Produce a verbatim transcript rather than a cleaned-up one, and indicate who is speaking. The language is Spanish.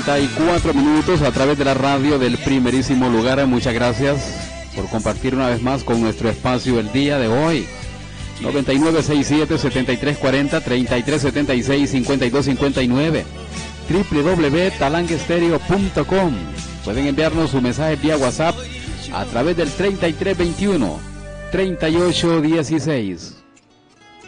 Speaker 1: treinta y cuatro minutos a través de la radio del primerísimo lugar. Muchas gracias por compartir una vez más con nuestro espacio el día de hoy. noventa y nueve sesenta y siete setenta y tres cuarenta, treinta y tres setenta y seis cincuenta y dos cincuenta y nueve, doble u doble u doble u punto talanguestereo punto com. Pueden enviarnos su mensaje vía WhatsApp a través del treinta y tres veintiuno, treinta y ocho dieciséis.